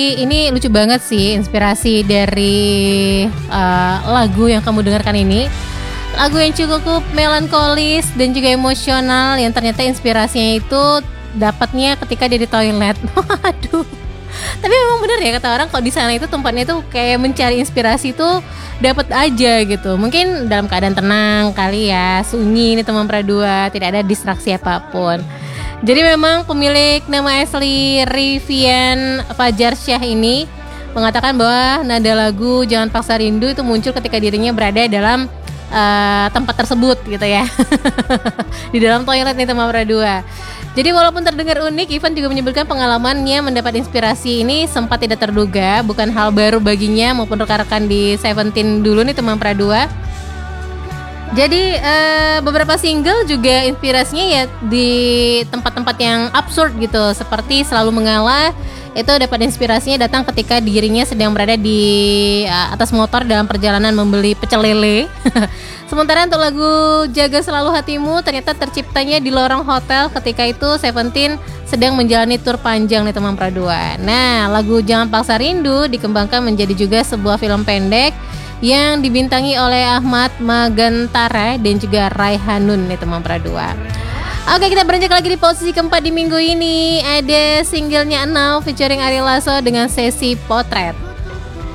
Ini lucu banget sih inspirasi dari lagu yang kamu dengarkan ini. Lagu yang cukup melankolis dan juga emosional yang ternyata inspirasinya itu dapatnya ketika dia di toilet. Aduh. Tapi memang benar ya kata orang kalau di sana itu tempatnya itu kayak mencari inspirasi itu dapat aja gitu. Mungkin dalam keadaan tenang kali ya, sunyi nih teman Pradua, tidak ada distraksi apapun. Jadi memang pemilik nama asli Rivian Fajar Syah ini mengatakan bahwa nada lagu Jangan Paksa Rindu itu muncul ketika dirinya berada dalam tempat tersebut gitu ya. Di dalam toilet nih teman Pradua. Jadi walaupun terdengar unik, Ivan juga menyebutkan pengalamannya mendapat inspirasi ini sempat tidak terduga, bukan hal baru baginya maupun rekan-rekan di Seventeen dulu nih teman Pradua. Jadi beberapa single juga inspirasinya ya di tempat-tempat yang absurd gitu, seperti Selalu Mengalah. Itu dapat inspirasinya datang ketika dirinya sedang berada di atas motor dalam perjalanan membeli pecel lele. Sementara untuk lagu Jaga Selalu Hatimu ternyata terciptanya di lorong hotel ketika itu Seventeen sedang menjalani tur panjang nih teman Pradua. Nah, lagu Jangan Paksa Rindu dikembangkan menjadi juga sebuah film pendek yang dibintangi oleh Ahmad Magantara dan juga Raihanun nih teman Pradua. Oke, kita beranjak lagi di posisi keempat di minggu ini. Ada singlenya Now featuring Ari Lasso dengan Sesi Potret.